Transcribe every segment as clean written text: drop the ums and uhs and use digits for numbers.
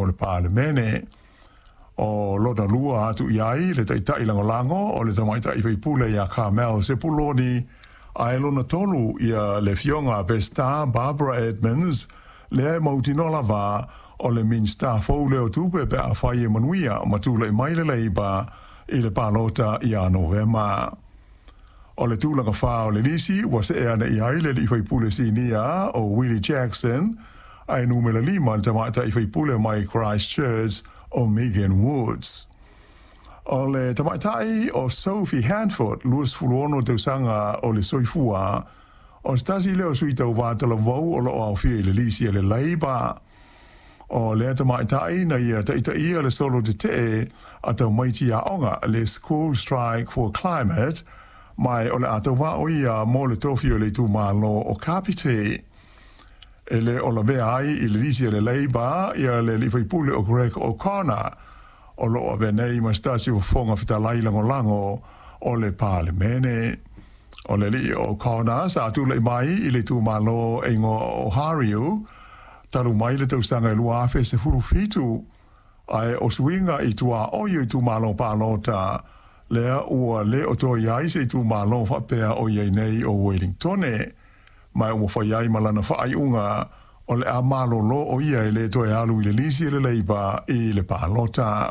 le parlemene. O lona lua atu iai le taitai langolango o le tamaita i pule ia Carmel Sepuloni ai lona tolu ia le fionga Besta Barbara Edmonds le mautinola va o le minsta fou leo tupe pe a whai e manuia matula i maile leiba i le palota i a Novema. O le tūlanga wha o le nisi wa se ea na i aile i whaipule sinia o Willie Jackson ai numela 5 le tamaita i whaipule mai Christchurch o Megan Woods. O le tamaitai o Sophie Hanford, luas fulono te usanga o le soifua, o stasi leo suita o vātala vau o lo au fia le lisi le leiba. O le tamaitai na ia taita ia le solo de te a tau maiti a onga le School Strike for Climate, mai o le ato wa o ia mo le tofi o le tu malo o kapite. Ele o la vea ai i le lisi le leiba ia le liwhaipule o Greg O'Connor o lo a venei mastasi o fonga fita lailango lango o le parlemene. O le li O'Connor sa atu le mai i le tu malo e ngo Ohariu taru mai le taustanga e lua afe se furu fitu ai o swinga i tua oio i tu malo palota lea ua le o to iai se i tu malo whapea o iei nei o Wellingtone. Mai ua whaiai malana whaai unga o le a malo lo o ia e le toe alu i le lisi e le leiba i le palota.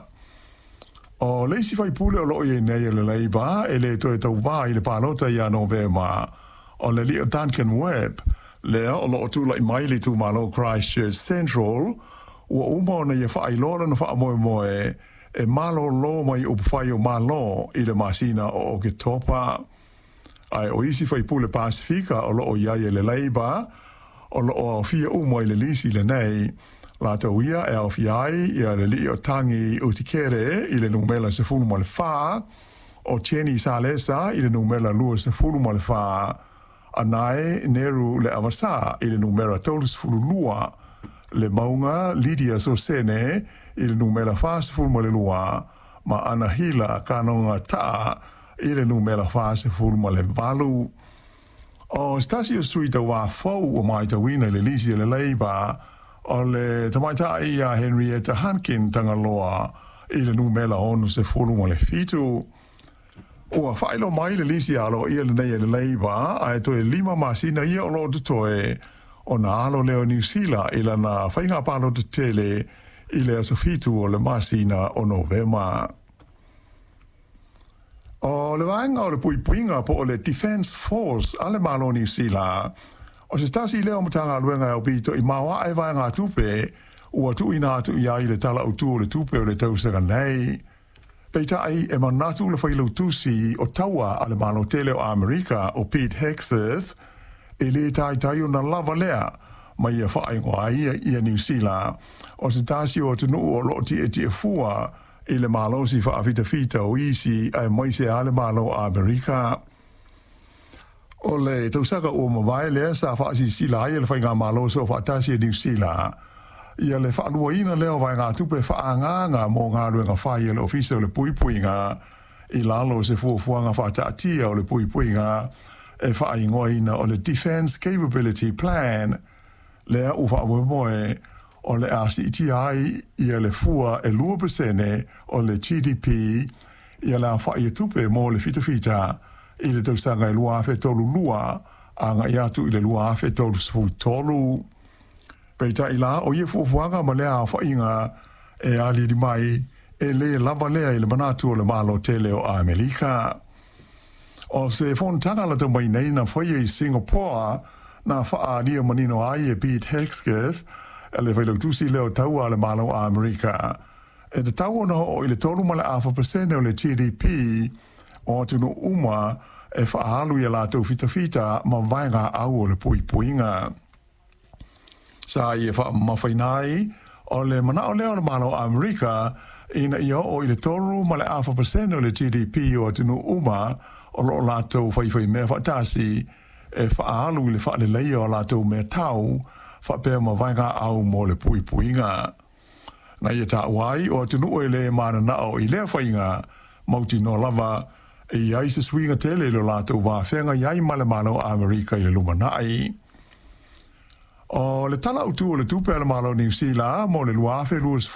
O leisi whaipule o lo i e nei e le leiba e le toe tau wā i le palota i a Novema. O le li o Duncan Webb, lea o lo o tūla i mai li tū malo Christchurch Central, ua uma na ia whaai lora na wha moe moe e malo lo mai upu whai o malo i le masina o ke topa. Ai o isi whaipule Pasifika o lo o iai le leiba, o lo o fia umo i le lisi le nei, la tau ia e au fiai ia le li o tangi utikere i le numela se fulu ma le wha, o Jenny Salesa i le numela lua se fulu ma le wha, anai Neru le Avasa i le numela tolu se fulu lua, le maunga Lydia Sosene i le numela wha se fulu ma le lua, ma Anahila kanonga taa i le numela fase fulma le valu. O Stasio Suita wa fau o mai tawina le lisi le leiba o le tamaita i a Henrietta Hankin tangaloa i le numela onu se fulma le fitu. O a whailo mai le lisi alo i le nei le leiba a e toe 5 masina ia o lo toe o na alo leo New Zealand i la na whainga palo te tele i le aso fitu o le masina o Novema. O le wanga o le puipuinga po o le Defence Force ale malo New Zealand. O se stasi leo matanga luenga o bito i mawa e wanga tupe ua tu ina atu ia i le tala utu o le tupe o le tausanga nei. Peita ai e manatu le whailo tusi o taua ale malo tele o Amerika o Pete Hegseth e le tai o na lava lea ma ia whaingo ai i a New Zealand. O se stasi o tunu o lo ti e fua i le malo si wha awhita fita o isi ai moise ale malo a Amerika. O le tausaka o mawai lea sa wha si sila i le whainga malo so wha tasi e New Zealand. Ia le wha lua ina leo vai ngā tupe wha nganga mō ngā ruenga whai e le ofisa o le puipuinga i lalo se fuafuanga wha taatia o le puipuinga e wha ingoa ina o le Defence Capability Plan lea u wha moe o le RCTI ia le fua e 2% o le GDP ia la wha ia tupe mō le fita i le tausanga i lua afe tolu lua a nga iatu i le lua afe tolu sfu tolu. Peita i la o ia fuafuanga ma lea wha inga e ali di mai e le lava lea i le manatu o le malo tele o Amerika. O se fontana la tau mai nei na whaia i Singapore na wha nia manino ai e Pete Hegseth e le whailo tusi leo taua le malo a Amerika. E te tau no o i le tolu ma le 0.5% o le GDP o tunu uma e whaalu i la tau fita ma vainga au o le puipuinga. Sa i e wha mawhainai o le mana o leo le malo a Amerika ina i o i le tolu ma le 0.5% o le GDP o tunu uma o lo la tau whaiwhai mea whaatasi e whaalu i le wha le leia o la tau mea tau whapea ma vainga au mo le puipuinga. Na ia ta wai o tunu e le mana nao i lea whainga mauti no lava e iai se swinga tele lo lato wa whenga iai male malo Amerika i le lumanai. O le tala utu o le tupe ale malo New Zealand mo le luafe luas